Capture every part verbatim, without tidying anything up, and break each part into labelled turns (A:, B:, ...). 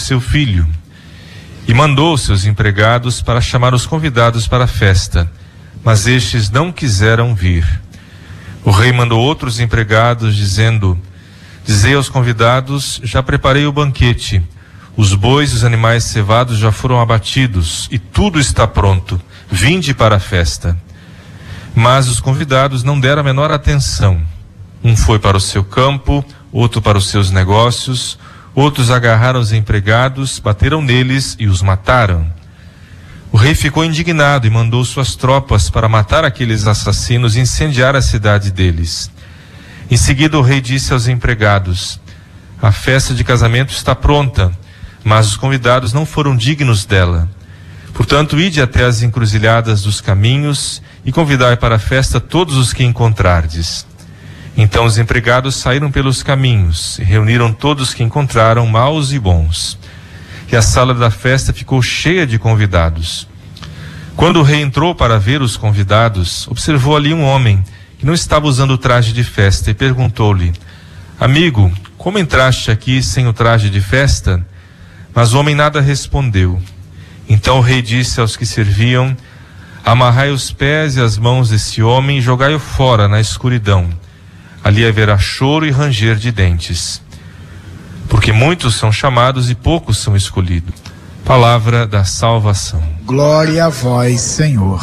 A: seu filho. E mandou seus empregados para chamar os convidados para a festa, mas estes não quiseram vir. O rei mandou outros empregados, dizendo: dizei aos convidados, já preparei o banquete, os bois e os animais cevados já foram abatidos, e tudo está pronto, vinde para a festa. Mas os convidados não deram a menor atenção. Um foi para o seu campo, outro para os seus negócios, outros agarraram os empregados, bateram neles e os mataram. O rei ficou indignado e mandou suas tropas para matar aqueles assassinos e incendiar a cidade deles. Em seguida o rei disse aos empregados: a festa de casamento está pronta, mas os convidados não foram dignos dela. Portanto, ide até as encruzilhadas dos caminhos e convidai para a festa todos os que encontrardes. Então os empregados saíram pelos caminhos e reuniram todos que encontraram, maus e bons. E a sala da festa ficou cheia de convidados. Quando o rei entrou para ver os convidados, observou ali um homem que não estava usando o traje de festa e perguntou-lhe: amigo, como entraste aqui sem o traje de festa? Mas o homem nada respondeu. Então o rei disse aos que serviam: amarrai os pés e as mãos desse homem e jogai-o fora na escuridão. Ali haverá choro e ranger de dentes. Porque muitos são chamados e poucos são escolhidos. Palavra da salvação.
B: Glória a vós, Senhor.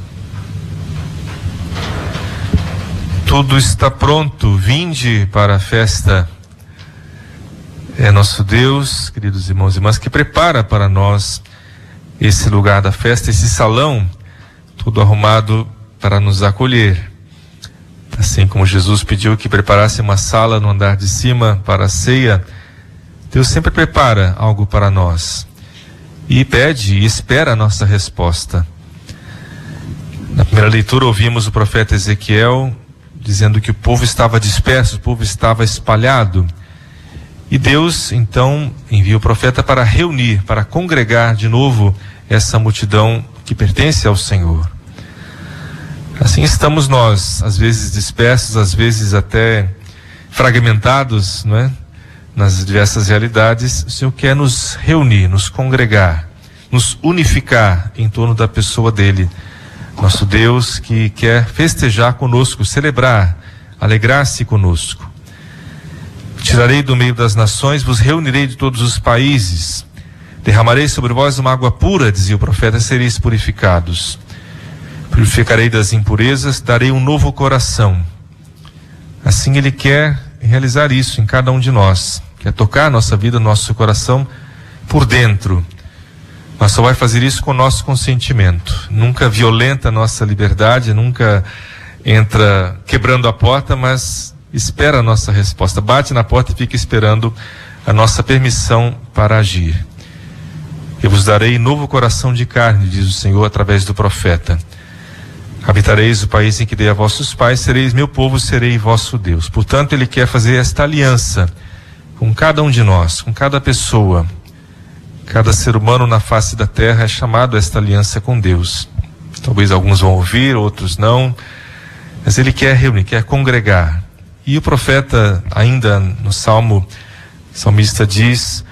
A: Tudo está pronto, vinde para a festa. É nosso Deus, queridos irmãos e irmãs, que prepara para nós esse lugar da festa, esse salão, tudo arrumado para nos acolher. Assim como Jesus pediu que preparasse uma sala no andar de cima para a ceia, Deus sempre prepara algo para nós e pede e espera a nossa resposta. Na primeira leitura ouvimos o profeta Ezequiel dizendo que o povo estava disperso, o povo estava espalhado, e Deus então envia o profeta para reunir, para congregar de novo essa multidão que pertence ao Senhor. Assim estamos nós, às vezes dispersos, às vezes até fragmentados, não é? Nas diversas realidades. O Senhor quer nos reunir, nos congregar, nos unificar em torno da pessoa dele. Nosso Deus que quer festejar conosco, celebrar, alegrar-se conosco. Tirarei do meio das nações, vos reunirei de todos os países. Derramarei sobre vós uma água pura, dizia o profeta, sereis purificados. Purificarei das impurezas, darei um novo coração. Assim ele quer realizar isso em cada um de nós. Quer tocar a nossa vida, nosso coração por dentro. Mas só vai fazer isso com o nosso consentimento. Nunca violenta a nossa liberdade, nunca entra quebrando a porta, mas espera a nossa resposta. Bate na porta e fica esperando a nossa permissão para agir. Eu vos darei novo coração de carne, diz o Senhor através do profeta. Habitareis o país em que dei a vossos pais, sereis meu povo, serei vosso Deus. Portanto, ele quer fazer esta aliança com cada um de nós, com cada pessoa. Cada ser humano na face da terra é chamado a esta aliança com Deus. Talvez alguns vão ouvir, outros não, mas ele quer reunir, quer congregar. E o profeta, ainda no Salmo, o salmista diz: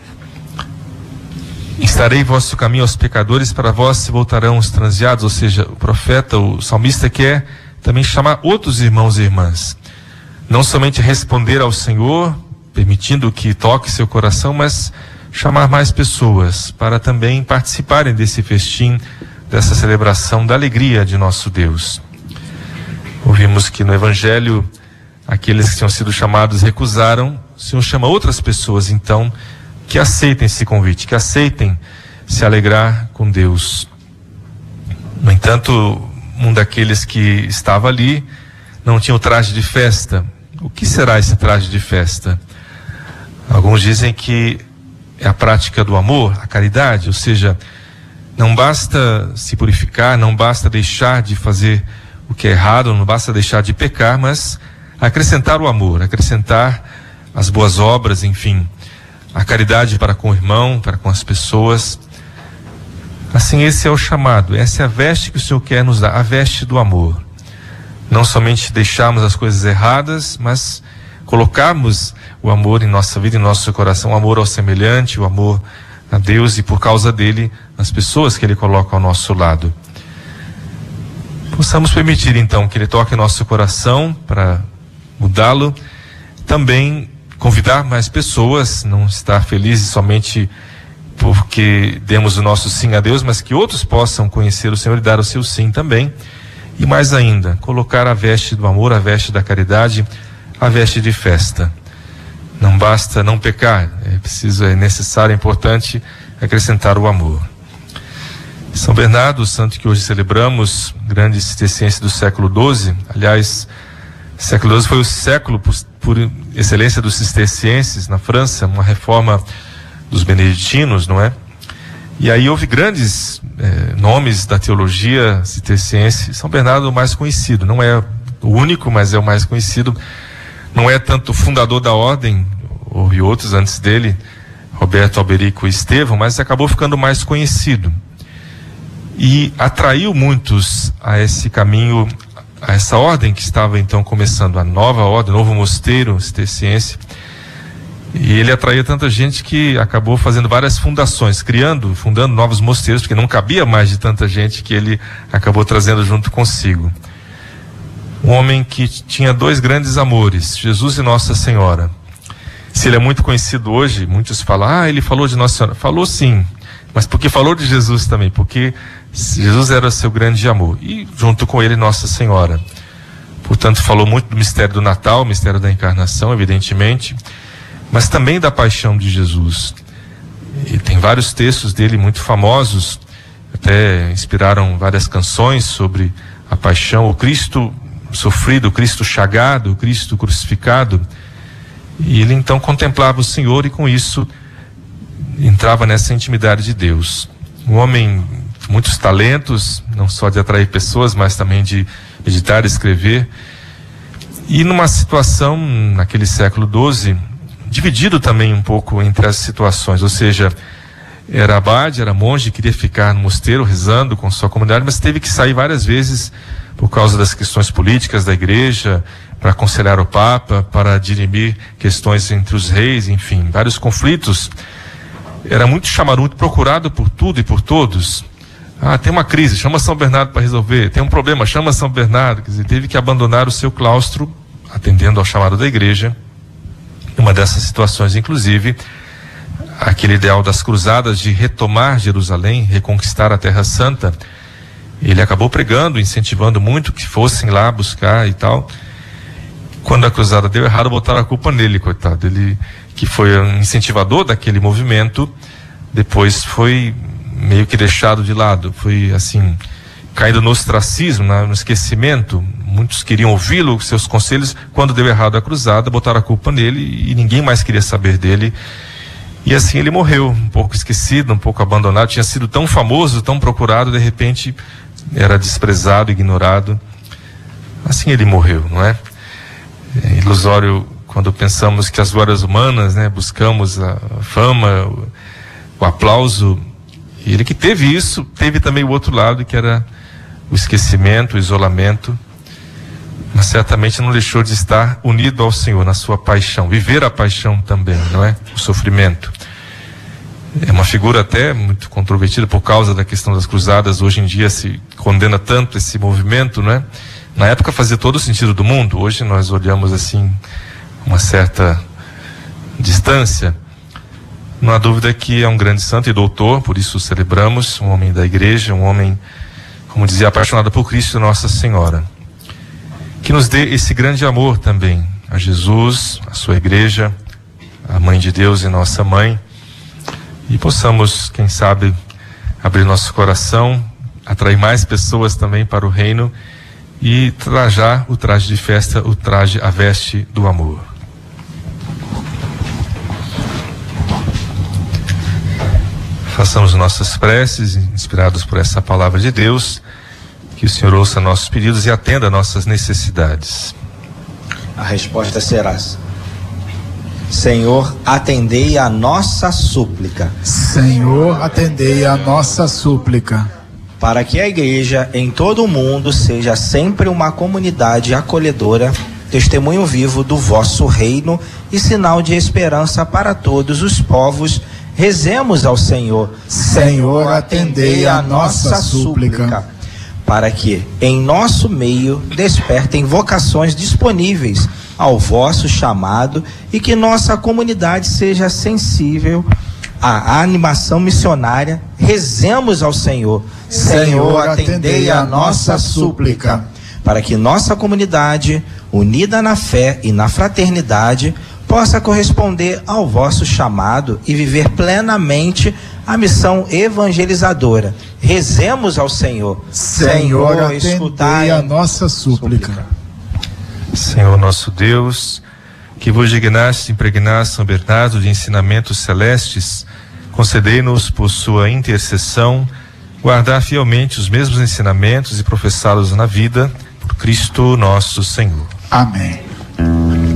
A: estarei vosso caminho aos pecadores, para vós se voltarão os transviados. Ou seja, o profeta, o salmista quer também chamar outros irmãos e irmãs. Não somente responder ao Senhor, permitindo que toque seu coração, mas chamar mais pessoas para também participarem desse festim, dessa celebração da alegria de nosso Deus. Ouvimos que no Evangelho, aqueles que tinham sido chamados recusaram. O Senhor chama outras pessoas, então, que aceitem esse convite, que aceitem se alegrar com Deus. No entanto, um daqueles que estava ali não tinha o traje de festa. O que será esse traje de festa? Alguns dizem que é a prática do amor, a caridade, ou seja, não basta se purificar, não basta deixar de fazer o que é errado, não basta deixar de pecar, mas acrescentar o amor, acrescentar as boas obras, enfim, a caridade para com o irmão, para com as pessoas. Assim, esse é o chamado, essa é a veste que o Senhor quer nos dar, a veste do amor. Não somente deixarmos as coisas erradas, mas colocarmos o amor em nossa vida, em nosso coração, o amor ao semelhante, o amor a Deus e, por causa dele, as pessoas que ele coloca ao nosso lado. Possamos permitir então que ele toque nosso coração para mudá-lo, também convidar mais pessoas, não estar felizes somente porque demos o nosso sim a Deus, mas que outros possam conhecer o Senhor e dar o seu sim também. E mais ainda, colocar a veste do amor, a veste da caridade, a veste de festa. Não basta não pecar, é preciso, é necessário, é importante acrescentar o amor. São Bernardo, o santo que hoje celebramos, grande cisterciense do século doze, aliás, século doze foi o século por, por excelência dos cistercienses na França, uma reforma dos beneditinos, não é? E aí houve grandes eh, nomes da teologia cisterciense. São Bernardo é o mais conhecido, não é o único, mas é o mais conhecido. Não é tanto o fundador da ordem, houve outros antes dele, Roberto Alberico e Estevão, mas acabou ficando mais conhecido. E atraiu muitos a esse caminho, a essa ordem que estava então começando, a nova ordem, o novo mosteiro cisterciense. E ele atraía tanta gente que acabou fazendo várias fundações, criando, fundando novos mosteiros, porque não cabia mais de tanta gente que ele acabou trazendo junto consigo. Um homem que tinha dois grandes amores, Jesus e Nossa Senhora. Se ele é muito conhecido hoje, muitos falam, ah, ele falou de Nossa Senhora. Falou sim, mas porque falou de Jesus também, porque Jesus era seu grande amor. E junto com ele, Nossa Senhora. Portanto, falou muito do mistério do Natal, mistério da encarnação, evidentemente, mas também da paixão de Jesus. E tem vários textos dele muito famosos, até inspiraram várias canções sobre a paixão, o Cristo sofrido, o Cristo chagado, o Cristo crucificado. E ele então contemplava o Senhor e com isso entrava nessa intimidade de Deus. Um homem com muitos talentos, não só de atrair pessoas, mas também de meditar, escrever. E numa situação, naquele século doze, dividido também um pouco entre as situações, ou seja, era abade, era monge, queria ficar no mosteiro rezando com sua comunidade, mas teve que sair várias vezes por causa das questões políticas da igreja, para aconselhar o Papa, para dirimir questões entre os reis, enfim, vários conflitos. Era muito chamado, muito procurado por tudo e por todos. Ah, tem uma crise, chama São Bernardo para resolver. Tem um problema, chama São Bernardo. Quer dizer, teve que abandonar o seu claustro, atendendo ao chamado da igreja. Uma dessas situações, inclusive, aquele ideal das cruzadas de retomar Jerusalém, reconquistar a Terra Santa, ele acabou pregando, incentivando muito que fossem lá buscar e tal. Quando a cruzada deu errado, botaram a culpa nele, coitado. Ele, que foi um incentivador daquele movimento, depois foi meio que deixado de lado, foi assim, caindo no ostracismo, no esquecimento. Muitos queriam ouvi-lo, seus conselhos. Quando deu errado a cruzada, botaram a culpa nele e ninguém mais queria saber dele. E assim ele morreu, um pouco esquecido, um pouco abandonado. Tinha sido tão famoso, tão procurado, de repente era desprezado, ignorado. Assim ele morreu, não é? É ilusório quando pensamos que as glórias humanas, né, buscamos a fama, o, o aplauso. E ele que teve isso, teve também o outro lado, que era o esquecimento, o isolamento. Mas certamente não deixou de estar unido ao Senhor na sua paixão, viver a paixão também, não é? O sofrimento. É uma figura até muito controvertida por causa da questão das cruzadas. Hoje em dia se condena tanto esse movimento, não é? Na época fazia todo o sentido do mundo. Hoje nós olhamos assim uma certa distância. Não há dúvida que é um grande santo e doutor, por isso o celebramos, um homem da igreja, um homem, como dizia, apaixonado por Cristo e Nossa Senhora. Que nos dê esse grande amor também a Jesus, a sua igreja, a Mãe de Deus e nossa Mãe, e possamos, quem sabe, abrir nosso coração, atrair mais pessoas também para o reino e trajar o traje de festa, o traje, a veste do amor. Façamos nossas preces, inspirados por essa palavra de Deus. Que o Senhor ouça nossos pedidos e atenda nossas necessidades.
C: A resposta será: Senhor, atendei a nossa súplica.
B: Senhor, atendei a nossa súplica.
C: Para que a igreja em todo o mundo seja sempre uma comunidade acolhedora. testemunho vivo do vosso reino e sinal de esperança para todos os povos. Rezemos ao Senhor.
B: Senhor, atendei a nossa súplica,
C: para que em nosso meio despertem vocações disponíveis ao vosso chamado e que nossa comunidade seja sensível à animação missionária. Rezemos ao Senhor.
B: Senhor, atendei a nossa súplica,
C: para que nossa comunidade, unida na fé e na fraternidade, possa corresponder ao vosso chamado e viver plenamente a missão evangelizadora. Rezemos ao Senhor.
B: Senhor, atendei a nossa súplica.
A: Senhor nosso Deus, que vos dignaste impregnar São Bernardo de ensinamentos celestes, concedei-nos por sua intercessão guardar fielmente os mesmos ensinamentos e professá-los na vida, por Cristo nosso Senhor.
B: Amém.